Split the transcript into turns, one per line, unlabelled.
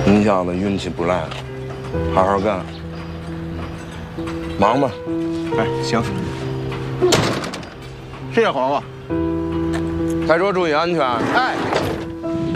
你小子运气不赖，好好干，忙吧。
哎，行。谢谢黄瓜。
开车注意安全。
哎。